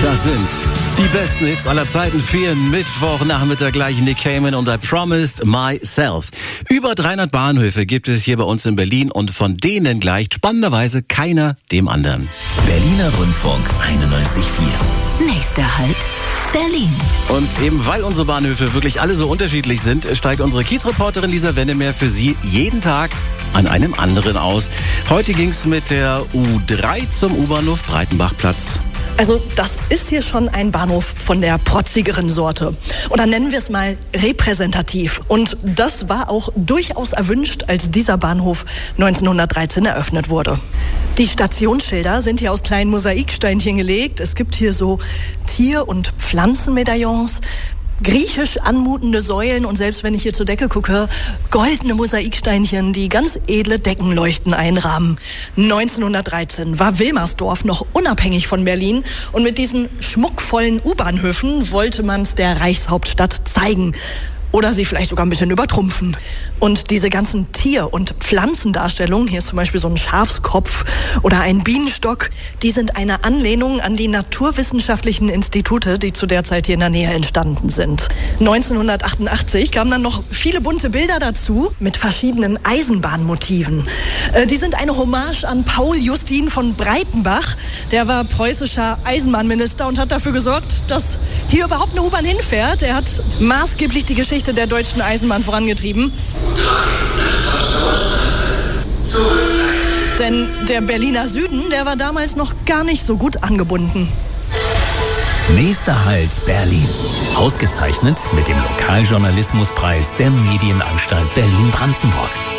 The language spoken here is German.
Das sind die besten Hits aller Zeiten für Ihren Mittwochnachmittag gleich. Nick Cayman und I Promised Myself. Über 300 Bahnhöfe gibt es hier bei uns in Berlin und von denen gleicht spannenderweise keiner dem anderen. Berliner Rundfunk 91.4. Nächster Halt, Berlin. Und eben weil unsere Bahnhöfe wirklich alle so unterschiedlich sind, steigt unsere Kiezreporterin Lisa Wennemer für Sie jeden Tag an einem anderen aus. Heute ging's mit der U3 zum U-Bahnhof Breitenbachplatz. Also das ist hier schon ein Bahnhof von der protzigeren Sorte. Und dann nennen wir es mal repräsentativ. Und das war auch durchaus erwünscht, als dieser Bahnhof 1913 eröffnet wurde. Die Stationsschilder sind hier aus kleinen Mosaiksteinchen gelegt. Es gibt hier so Tier- und Pflanzenmedaillons, griechisch anmutende Säulen und selbst wenn ich hier zur Decke gucke, goldene Mosaiksteinchen, die ganz edle Deckenleuchten einrahmen. 1913 war Wilmersdorf noch unabhängig von Berlin und mit diesen schmuckvollen U-Bahnhöfen wollte man es der Reichshauptstadt zeigen. Oder sie vielleicht sogar ein bisschen übertrumpfen. Und diese ganzen Tier- und Pflanzendarstellungen, hier ist zum Beispiel so ein Schafskopf oder ein Bienenstock, die sind eine Anlehnung an die naturwissenschaftlichen Institute, die zu der Zeit hier in der Nähe entstanden sind. 1988 kamen dann noch viele bunte Bilder dazu mit verschiedenen Eisenbahnmotiven. Die sind eine Hommage an Paul Justin von Breitenbach. Der war preußischer Eisenbahnminister und hat dafür gesorgt, dass hier überhaupt eine U-Bahn hinfährt. Er hat maßgeblich die Geschichte der deutschen Eisenbahn vorangetrieben. Denn der Berliner Süden, der war damals noch gar nicht so gut angebunden. Nächster Halt, Berlin. Ausgezeichnet mit dem Lokaljournalismuspreis der Medienanstalt Berlin-Brandenburg.